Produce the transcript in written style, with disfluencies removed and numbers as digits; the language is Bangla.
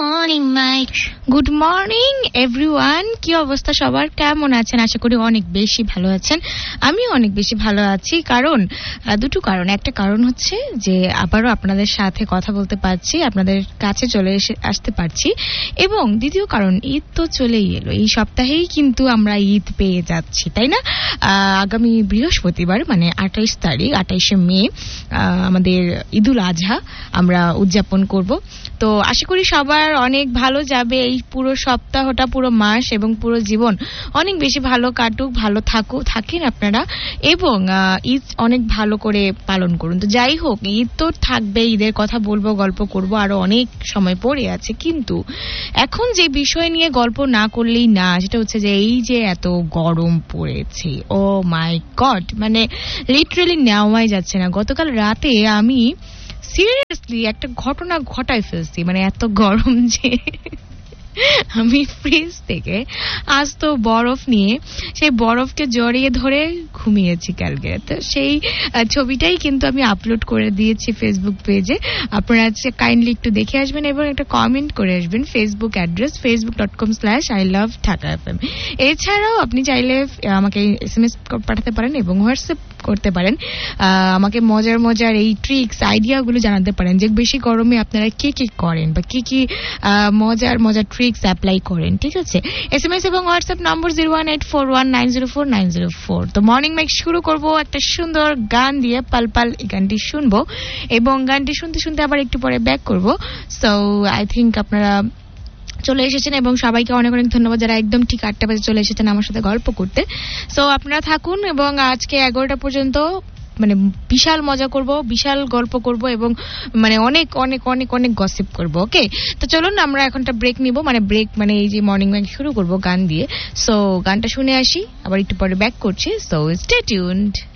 morning, Mike. Good morning everyone, কি অবস্থা সবার, কেমন আছেন? আশা করি অনেক বেশি ভালো আছেন। আমিও অনেক বেশি ভালো আছি, কারণ দুটো কারণ। একটা কারণ হচ্ছে যে আবারও আপনাদের সাথে কথা বলতে পারছি, আপনাদের কাছে আসতে পারছি, এবং দ্বিতীয় কারণ, ঈদ তো চলেই এলো। এই সপ্তাহেই কিন্তু আমরা ঈদ পেয়ে যাচ্ছি, তাই না? আগামী বৃহস্পতিবার মানে 28শে মে আমাদের ঈদুল আজহা আমরা উদযাপন করব। তো আশা করি সবার অনেক ভালো যাবে এই পুরো সপ্তাহটা, পুরো মাস এবং পুরো জীবন অনেক বেশি ভালো কাটুক, ভালো থাকেন আপনারা, এবং ঈদ অনেক ভালো করে পালন করুন। তো যাই হোক, ঈদ তো থাকবে, ঈদের কথা বলবো, গল্প করব, আরো অনেক সময় পড়ে আছে। কিন্তু এখন যে বিষয় নিয়ে গল্প না করলেই না, সেটা হচ্ছে যে এই যে এত গরম পড়েছে, ও মাই গড, মানে লিটারালি নেওয়াই যাচ্ছে না। গতকাল রাতে আমি সিরিয়াসলি একটা ঘটনা ঘটায় ফেলছি, মানে এত গরম যে আমি ফ্রিজ থেকে আজ তো বরফ নিয়ে সেই বরফকে জড়িয়ে ধরে ঘুমিয়েছি কালকে। তো সেই ছবিটাই কিন্তু আমি আপলোড করে দিয়েছি ফেসবুক পেজে। আপনারা কাইন্ডলি একটু দেখে আসবেন এবং একটা কমেন্ট করে আসবেন। Facebook address facebook.com/ilovethakafm। এছাড়াও আপনি চাইলে আমাকে SMS পাঠাতে পারেন এবং হোয়াটসঅ্যাপ করতে পারেন, আমাকে মজার মজার এই ট্রিক্স আইডিয়াগুলো জানাতে পারেন যে বেশি গরমে আপনারা কি কি করেন বা কি কি মজার মজার ট্রিক্স অ্যাপ্লাই করেন। ঠিক আছে, SMS এবং হোয়াটসঅ্যাপ নম্বর 01841904904। তো মর্নিং মাইক শুরু করব একটা সুন্দর গান দিয়ে, পাল পাল এই গানটি শুনবো এবং গানটি শুনতে শুনতে আবার একটু পরে ব্যাক করব। সো আই থিঙ্ক আপনারা চলে এসেছেন এবং সবাইকে অনেক অনেক ধন্যবাদ যারা একদম ঠিক 8টা বাজে চলে এসেছেন আমার সাথে গল্প করতে। সো আপনারা থাকুন এবং আজকে 11টা পর্যন্ত মানে বিশাল মজা করব, বিশাল গল্প করব এবং মানে অনেক অনেক অনেক অনেক গসিপ করব। ওকে, তো চলুন আমরা এখনটা ব্রেক নিব, মানে ব্রেক মানে এই যে মর্নিং ওয়াক শুরু করব গান দিয়ে। সো গানটা শুনে আসি, আবার একটু পরে ব্যাক করছি। So stay tuned.